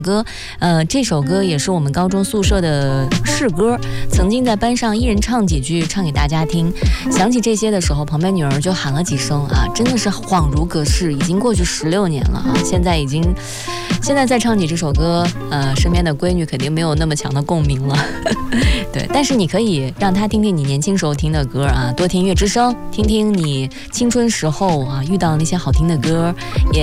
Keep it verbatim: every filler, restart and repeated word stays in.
歌，呃，这首歌也是我们高中宿舍的试歌，曾经在班上一人唱几句，唱给大家听。想起这些的时候，旁边女儿就喊了几声啊，真的是恍如隔世，已经过去十六年了啊！现在已经，现在再唱起这首歌，呃，身边的闺女肯定没有那么强的共鸣了。对，但是你可以让她听听你年轻时候听的歌啊，多听乐之声，听听你青春时候啊遇到那些好听的歌，也。